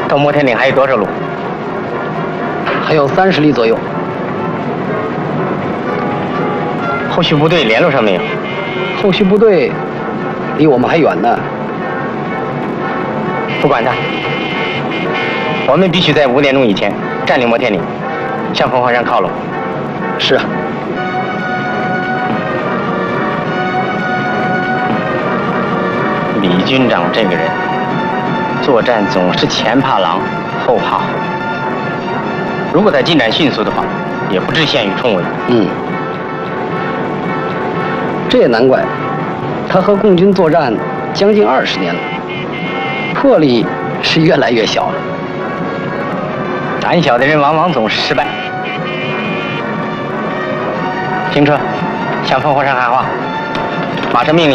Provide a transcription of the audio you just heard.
到摩天岭还有多少路？ 还有30里左右。 后续部队联络上没有？ 后续部队离我们还远呢。 不管他，我们必须在5点钟以前占领摩天岭，向凤凰山靠拢。 是啊。 李军长这个人，作战总是前怕狼，后怕虎。如果他进展迅速的话，也不至陷于重围。 这也难怪，他和共军作战将近20年了，魄力是越来越小了。 胆小的人往往总是失败。停车，向凤凰山喊话，马上命令